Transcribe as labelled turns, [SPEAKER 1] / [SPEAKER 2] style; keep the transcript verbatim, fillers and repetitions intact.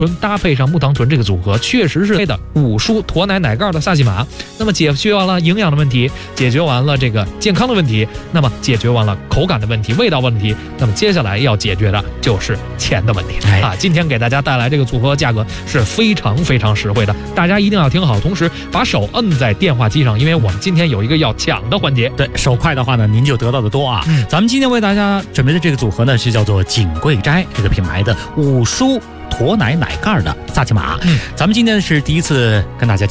[SPEAKER 1] 搭配上木糖醇这个组合，确实是的五舒驼奶奶盖的萨琪玛。那么解决完了营养的问题，解决完了这个健康的问题，那么解决完了口感的问题、味道问题，那么接下来要解决的就是钱的问题、哎、啊！今天给大家带来这个组合，价格是非常非常实惠的，大家一定要听好，同时把手摁在电话机上，因为我们今天有一个要抢的环节。
[SPEAKER 2] 对，手快的话呢，您就得到的多啊。
[SPEAKER 1] 嗯、
[SPEAKER 2] 咱们今天为大家准备的这个组合呢，是叫做锦贵斋这个品牌的五舒驼奶奶盖的萨琪玛。嗯，咱们今天是第一次跟大家